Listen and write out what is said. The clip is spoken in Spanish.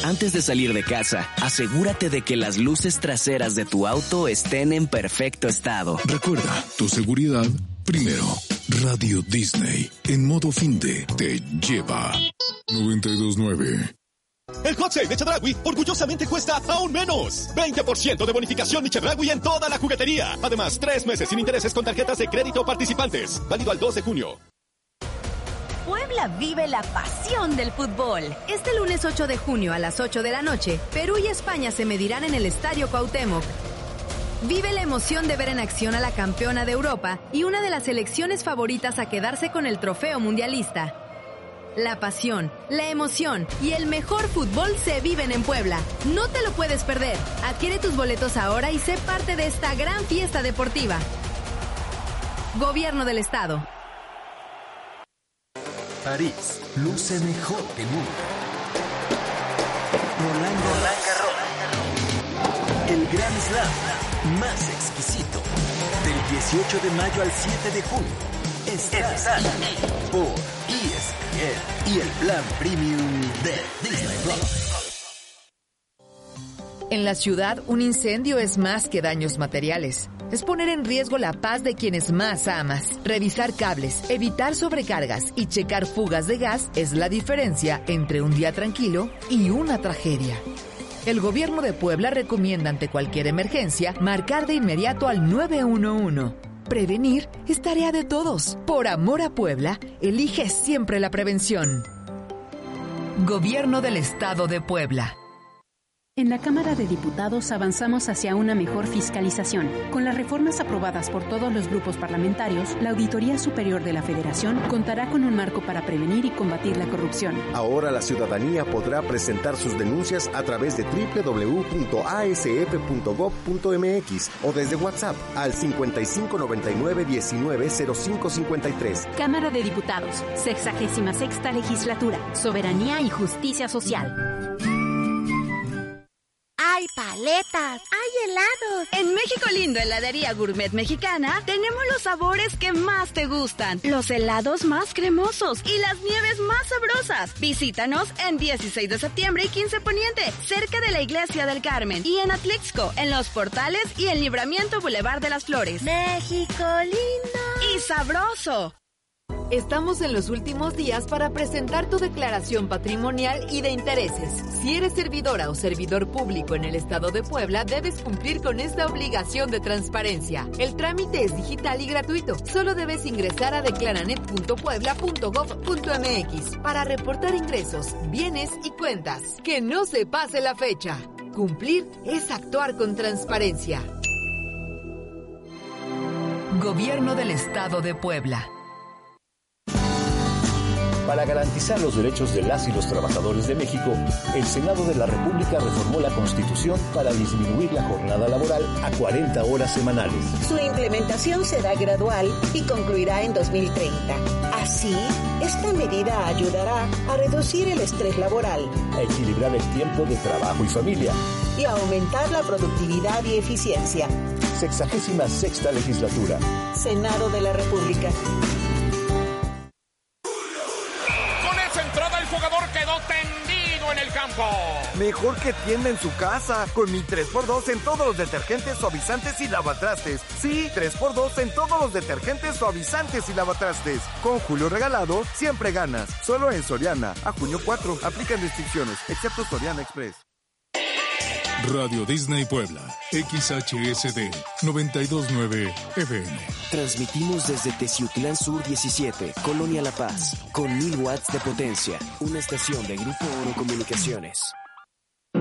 Antes de salir de casa, asegúrate de que las luces traseras de tu auto estén en perfecto estado. Recuerda, tu seguridad primero. Radio Disney, en modo finde, te lleva. 92.9. El Hot Sale de Chedraui orgullosamente cuesta aún menos. 20% de bonificación de Chedraui en toda la juguetería. Además, 3 meses sin intereses con tarjetas de crédito participantes. Válido al 2 de junio. Puebla vive la pasión del fútbol. Este lunes 8 de junio a las 8 de la noche, Perú y España se medirán en el Estadio Cuauhtémoc. Vive la emoción de ver en acción a la campeona de Europa y una de las selecciones favoritas a quedarse con el trofeo mundialista. La pasión, la emoción y el mejor fútbol se viven en Puebla. No te lo puedes perder. Adquiere tus boletos ahora y sé parte de esta gran fiesta deportiva. Gobierno del Estado. París luce mejor que nunca. Roland Garros, el Grand Slam más exquisito. Del 18 de mayo al 7 de junio. Estás por ESPN y el plan premium de Disney Plus. En la ciudad, un incendio es más que daños materiales. Es poner en riesgo la paz de quienes más amas. Revisar cables, evitar sobrecargas y checar fugas de gas es la diferencia entre un día tranquilo y una tragedia. El gobierno de Puebla recomienda ante cualquier emergencia marcar de inmediato al 911. Prevenir es tarea de todos. Por amor a Puebla, elige siempre la prevención. Gobierno del Estado de Puebla. En la Cámara de Diputados avanzamos hacia una mejor fiscalización. Con las reformas aprobadas por todos los grupos parlamentarios, la Auditoría Superior de la Federación contará con un marco para prevenir y combatir la corrupción. Ahora la ciudadanía podrá presentar sus denuncias a través de www.asf.gov.mx o desde WhatsApp al 5599-190553. Cámara de Diputados, 66ª Legislatura, Soberanía y Justicia Social. ¡Hay paletas! ¡Hay helados! En México Lindo, heladería gourmet mexicana, tenemos los sabores que más te gustan, los helados más cremosos y las nieves más sabrosas. Visítanos en 16 de septiembre y 15 Poniente, cerca de la Iglesia del Carmen, y en Atlixco, en Los Portales y en Libramiento Boulevard de las Flores. ¡México lindo! ¡Y sabroso! Estamos en los últimos días para presentar tu declaración patrimonial y de intereses. Si eres servidora o servidor público en el Estado de Puebla, debes cumplir con esta obligación de transparencia. El trámite es digital y gratuito. Solo debes ingresar a declaranet.puebla.gov.mx para reportar ingresos, bienes y cuentas. Que no se pase la fecha. Cumplir es actuar con transparencia. Gobierno del Estado de Puebla. Para garantizar los derechos de las y los trabajadores de México, el Senado de la República reformó la Constitución para disminuir la jornada laboral a 40 horas semanales. Su implementación será gradual y concluirá en 2030. Así, esta medida ayudará a reducir el estrés laboral, a equilibrar el tiempo de trabajo y familia y a aumentar la productividad y eficiencia. 66ª Legislatura. Senado de la República. Quedó tendido en el campo. Mejor que tienda en su casa. Con mi 3x2 en todos los detergentes, suavizantes y lavatrastes. Sí, 3x2 en todos los detergentes, suavizantes y lavatrastes. Con Julio regalado, siempre ganas. Solo en Soriana. A junio 4. Aplican restricciones, excepto Soriana Express. Radio Disney Puebla, XHSD 92.9 FM. Transmitimos desde Teciutlán Sur 17, Colonia La Paz, con 1000 watts de potencia. Una estación de Grupo Oro Comunicaciones.